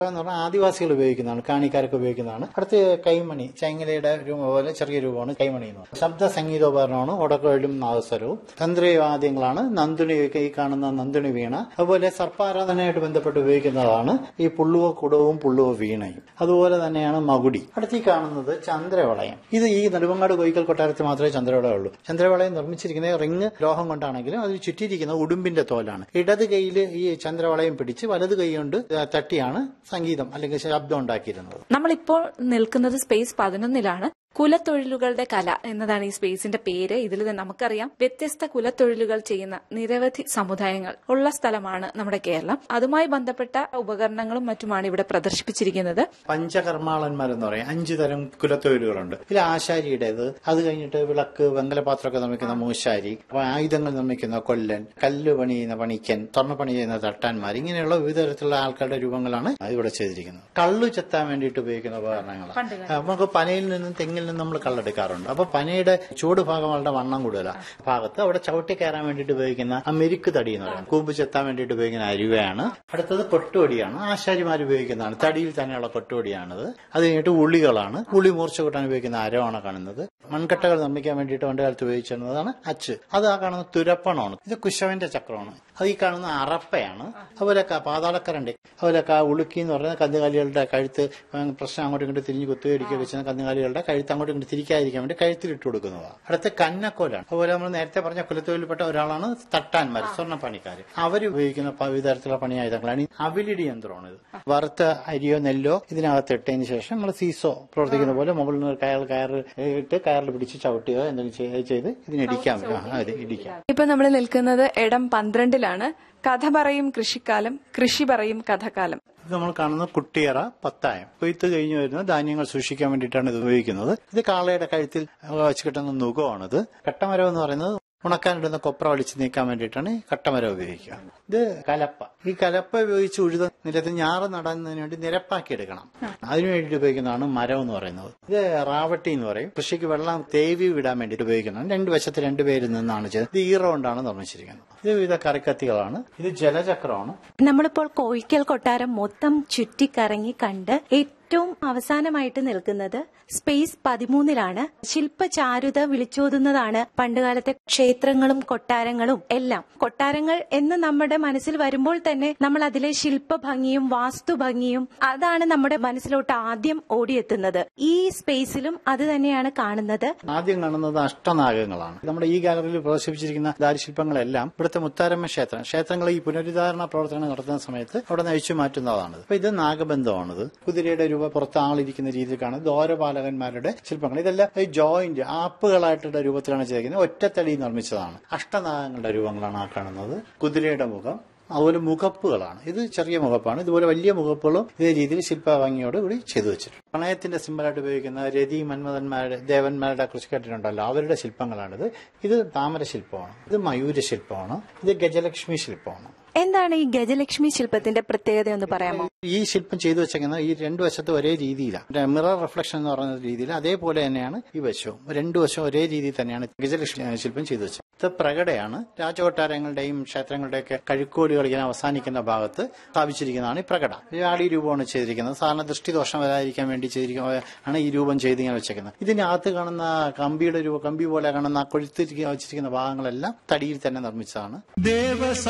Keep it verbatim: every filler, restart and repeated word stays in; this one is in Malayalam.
എന്ന് പറഞ്ഞാൽ ആദിവാസികൾ ഉപയോഗിക്കുന്നതാണ്, കാണിക്കാരൊക്കെ ഉപയോഗിക്കുന്നതാണ്. അടുത്ത് കൈമണി, ചൈങ്ങലയുടെ രൂപം പോലെ ചെറിയ രൂപമാണ് കൈമണി എന്ന് പറയുന്നത്. ശബ്ദ സംഗീതോപകരണമാണ് ഒടക്കോലും നാദസ്വരവും. തന്ത്രവാദ്യങ്ങളാണ് നന്ദുണി, ഈ കാണുന്ന നന്ദുണി വീണ. അതുപോലെ സർപ്പാരാധനയായിട്ട് ബന്ധപ്പെട്ട് ഉപയോഗിക്കുന്നതാണ് ഈ പുള്ളുവ കുടവും പുള്ളുവ വീണയും. അതുപോലെ തന്നെയാണ് മകുടി. അടുത്ത് ഈ കാണുന്നത് ചന്ദ്രവളയം. ഇത് ഈ നെടുമങ്ങാട് കോയിക്കൽ കൊട്ടാരത്തിൽ മാത്രമേ ചന്ദ്രവളയം ഉള്ളൂ. ചന്ദ്രവളയം നിർമ്മിച്ചിരിക്കുന്നത് റിങ് ലോഹം കൊണ്ടാണെങ്കിലും അതിൽ ചുറ്റിയിരിക്കുന്നത് ഉടുമ്പിന്റെ തോലാണ്. ഇടത് കൈയിൽ ഈ ചന്ദ്രവളയം പിടിച്ച് വലത് കൈ കൊണ്ട് തട്ടിയാണ് സംഗീതം അല്ലെങ്കിൽ ശബ്ദം ഉണ്ടാക്കിയിരുന്നത്. നമ്മളിപ്പോൾ നിൽക്കുന്നത് സ്പേസ് പതിനൊന്നിലാണ്. കുലത്തൊഴിലുകളുടെ കല എന്നതാണ് ഈ സ്പേസിന്റെ പേര്. ഇതിൽ നമുക്കറിയാം വ്യത്യസ്ത കുലത്തൊഴിലുകൾ ചെയ്യുന്ന നിരവധി സമുദായങ്ങൾ ഉള്ള സ്ഥലമാണ് നമ്മുടെ കേരളം. അതുമായി ബന്ധപ്പെട്ട ഉപകരണങ്ങളും മറ്റുമാണ് ഇവിടെ പ്രദർശിപ്പിച്ചിരിക്കുന്നത്. പഞ്ചകർമാളന്മാരെന്ന് പറയും, അഞ്ചു തരം കുലത്തൊഴിലുകളുണ്ട്. ഇതിൽ ആശാരിയുടേത്, അത് കഴിഞ്ഞിട്ട് വിളക്ക് വെങ്കലപാത്രമൊക്കെ നിർമ്മിക്കുന്ന മൂശാരി, ആയുധങ്ങൾ നിർമ്മിക്കുന്ന കൊല്ലൻ, കല്ല് പണി ചെയ്യുന്ന പണിക്കൻ, സ്വർണ്ണപ്പണി ചെയ്യുന്ന തട്ടാന്മാർ, ഇങ്ങനെയുള്ള വിവിധ തരത്തിലുള്ള ആൾക്കാരുടെ രൂപങ്ങളാണ് ഇവിടെ ചെയ്തിരിക്കുന്നത്. കള്ളു ചെത്താൻ വേണ്ടിയിട്ട് ഉപയോഗിക്കുന്ന ഉപകരണങ്ങളാണ്. നമുക്ക് പനയിൽ നിന്നും തെങ്ങിൽ നിന്ന് നമ്മൾ കള്ളെടുക്കാറുണ്ട്. അപ്പൊ പനയുടെ ചൂട് ഭാഗം വളരെ വണ്ണം കൂടുതലാണ്. ഭാഗത്ത് അവിടെ ചവിട്ടി കയറാൻ വേണ്ടിയിട്ട് ഉപയോഗിക്കുന്ന ആ മെരുക്ക് തടി എന്ന് പറയുന്നത്, കൂമ്പ് ചെത്താൻ വേണ്ടിയിട്ട് ഉപയോഗിക്കുന്ന അരുവയാണ്. അടുത്തത് കൊട്ടുവടിയാണ്, ആശാരിമാർ ഉപയോഗിക്കുന്നതാണ്. തടിയിൽ തന്നെയുള്ള കൊട്ടുവടിയാണത്. അത് കഴിഞ്ഞിട്ട് ഉളികളാണ്, ഉളി മൂർച്ച കൂട്ടാൻ ഉപയോഗിക്കുന്ന അരവാണ് കാണുന്നത്. മൺകട്ടകൾ നിർമ്മിക്കാൻ വേണ്ടിയിട്ട് പണ്ട് കാലത്ത് ഉപയോഗിച്ചിരുന്നതാണ് അച്ച്. അത് ആ കാണുന്ന തുരപ്പണമാണ്. ഇത് കുശവന്റെ ചക്രമാണ്. അത് ഈ കാണുന്ന അറപ്പയാണ്. അതുപോലെ പാതാളക്കരണ്ടി, അതുപോലെ ഉളുക്കി എന്ന് പറയുന്ന കന്നുകാലികളുടെ കഴുത്ത് പ്രശ്നം അങ്ങോട്ടും ഇങ്ങോട്ട് തിരിഞ്ഞ് കുത്തുകയടിക്കുകയൊക്കെ ചെയ്യുന്ന കന്നുകാലികളുടെ കഴുത്ത് അങ്ങോട്ടും ഇങ്ങോട്ട് തിരിക്കാതിരിക്കാൻ വേണ്ടി കഴുത്തിലിട്ട് കൊടുക്കുന്നതാണ്. അടുത്ത കന്നക്കോലാണ്. അതുപോലെ നമ്മൾ നേരത്തെ പറഞ്ഞ കുലത്തൊഴിൽപ്പെട്ട ഒരാളാണ് തട്ടാന്മാർ, സ്വർണ്ണപ്പണിക്കാർ. അവർ ഉപയോഗിക്കുന്ന വിവിധ തരത്തിലുള്ള പണിയായുധങ്ങളാണ്. അവിലിടി യന്ത്രമാണ് ഇത്. വറുത്ത അരിയോ നെല്ലോ ഇതിനകത്ത് ഇട്ടതിന് ശേഷം നമ്മൾ സീസോ പ്രവർത്തിക്കുന്ന പോലെ മുകളിൽ നിന്ന് കയർ കയർ ഇട്ട് കയറിൽ പിടിച്ച് ചവിട്ടുകയോ എന്തെങ്കിലും ചെയ്ത് ഇതിനിടിക്കാൻ ഇടിക്കാം. ഇപ്പൊ നമ്മൾ നിൽക്കുന്നത് ഇടം പന്ത്രണ്ടിലാണ്. കഥ പറയും കൃഷിക്കാലം, കൃഷി പറയും കഥകാലം. ഇത് നമ്മൾ കാണുന്ന കുട്ടിയറ പത്തായം. കൊയ്ത്ത് കഴിഞ്ഞു വരുന്ന ധാന്യങ്ങൾ സൂക്ഷിക്കാൻ വേണ്ടിയിട്ടാണ് ഇത് ഉപയോഗിക്കുന്നത്. ഇത് കാളയുടെ കഴുത്തിൽ വെച്ച് കിട്ടുന്ന നുകമാണിത്. കട്ടമരം എന്ന് പറയുന്നത് ഉണക്കാനിടുന്ന കൊപ്ര വലിച്ചു നീക്കാൻ വേണ്ടിയിട്ടാണ് കട്ടമരം ഉപയോഗിക്കുക. ഇത് കലപ്പ. ഈ കലപ്പ ഉപയോഗിച്ച് ഉഴുത നിലത്ത് ഞാറ് നടുന്നതിന് വേണ്ടി നിരപ്പാക്കി എടുക്കണം. അതിനു വേണ്ടിയിട്ട് ഉപയോഗിക്കുന്നതാണ് മരം എന്ന് പറയുന്നത്. ഇത് റാവട്ടി എന്ന് പറയും. കൃഷിക്ക് വെള്ളം തേവി വിടാൻ വേണ്ടിയിട്ട് ഉപയോഗിക്കുന്നതാണ്. രണ്ട് വശത്ത് രണ്ടുപേരിൽ നിന്നാണ് ചെയ്തത്. ഇത് ഈറ കൊണ്ടാണ് നിർമ്മിച്ചിരിക്കുന്നത്. ഇത് വിവിധ കറിക്കത്തികളാണ്. ഇത് ജലചക്രമാണ്. നമ്മളിപ്പോൾ കോയിക്കൽ കൊട്ടാരം മൊത്തം ചുറ്റിക്കറങ്ങി കണ്ട് ഏറ്റവും അവസാനമായിട്ട് നിൽക്കുന്നത് സ്പേസ് പതിമൂന്നിലാണ്. ശില്പചാരുത വിളിച്ചോതുന്നതാണ് പണ്ടുകാലത്തെ ക്ഷേത്രങ്ങളും കൊട്ടാരങ്ങളും എല്ലാം. കൊട്ടാരങ്ങൾ എന്ന് നമ്മുടെ മനസ്സിൽ വരുമ്പോൾ തന്നെ നമ്മൾ അതിലെ ശില്പഭംഗിയും വാസ്തുഭംഗിയും അതാണ് നമ്മുടെ മനസ്സിലോട്ട് ആദ്യം ഓടിയെത്തുന്നത്. ഈ സ്പേസിലും അത് തന്നെയാണ് കാണുന്നത്. ആദ്യം കാണുന്നത് അഷ്ടനാഗങ്ങളാണ്. നമ്മുടെ ഈ ഗാലറിയിൽ പ്രദർശിപ്പിച്ചിരിക്കുന്ന ദാരുശില്പങ്ങളെല്ലാം ഇവിടുത്തെ മുത്താരമ്മ ക്ഷേത്രം ക്ഷേത്രങ്ങൾ ഈ പുനരുദ്ധാരണ പ്രവർത്തനം നടത്തുന്ന സമയത്ത് അവിടെ നയിച്ചു മാറ്റുന്നതാണ്. അപ്പൊ ഇത് നാഗബന്ധമാണിത്. കുതിരയുടെ രൂപ പുറത്ത് ആളിരിക്കുന്ന രീതിയിൽ കാണുന്നത് ദ്വാരപാലകന്മാരുടെ ശില്പങ്ങൾ. ഇതെല്ലാം ഈ ജോയിന്റ് ആപ്പുകളായിട്ടുള്ള രൂപത്തിലാണ് ചെയ്തിരിക്കുന്നത്. ഒറ്റത്തടി നിർമ്മിച്ചതാണ്. അഷ്ടനാഗങ്ങളുടെ രൂപങ്ങളാണ് ആ കാണുന്നത്. കുതിരയുടെ മുഖം, അതുപോലെ മുഖപ്പുകളാണ്. ഇത് ചെറിയ മുഖപ്പാണ്. ഇതുപോലെ വലിയ മുഖപ്പുകളും ഇതേ രീതിയിൽ ശില്പഭംഗിയോട് കൂടി ചെയ്തു വെച്ചിട്ടുണ്ട്. പ്രണയത്തിന്റെ സിമ്പലായിട്ട് ഉപയോഗിക്കുന്ന രതി മന്മഥന്മാരുടെ ദേവന്മാരുടെ കുറിച്ച് കേട്ടിട്ടുണ്ടല്ലോ, അവരുടെ ശില്പങ്ങളാണിത്. ഇത് താമര ശില്പമാണ്. ഇത് മയൂര ശില്പമാണ്. ഇത് ഗജലക്ഷ്മി ശില്പമാണ്. എന്താണ് ഈ ഗജലക്ഷ്മി ശില്പത്തിന്റെ പ്രത്യേകത എന്ന് പറയാമോ? ഈ ശില്പം ചെയ്തു വെച്ചേക്കുന്നത് ഈ രണ്ടു വശത്തും ഒരേ രീതിയിലാണ്. മിറർ റിഫ്ലക്ഷൻ എന്ന് പറയുന്ന രീതിയിൽ അതേപോലെ തന്നെയാണ് ഈ വശവും. രണ്ടു വശവും ഒരേ രീതിയിൽ തന്നെയാണ് ഗജലക്ഷ്മി ശില്പം ചെയ്തു വെച്ചത്. ഇത് പ്രകടയാണ്. രാജകൊട്ടാരങ്ങളുടെയും ക്ഷേത്രങ്ങളുടെയൊക്കെ കഴുക്കോടി കളിക്കാൻ അവസാനിക്കുന്ന ഭാഗത്ത് സ്ഥാപിച്ചിരിക്കുന്നതാണ് ഈ പ്രകട. ആടി രൂപമാണ് ചെയ്തിരിക്കുന്നത്. സാധാരണ ദൃഷ്ടിദോഷം വരാതിരിക്കാൻ വേണ്ടി ചെയ്തിരിക്കുന്നതാണ് ഈ രൂപം ചെയ്ത് ഇങ്ങനെ വെച്ചേക്കുന്നത്. ഇതിനകത്ത് കാണുന്ന കമ്പിയുടെ രൂപ കമ്പി പോലെ കാണുന്ന കൊഴുത്തിരിക്കുന്ന വെച്ചിരിക്കുന്ന ഭാഗങ്ങളെല്ലാം തടിയിൽ തന്നെ നിർമ്മിച്ചതാണ്.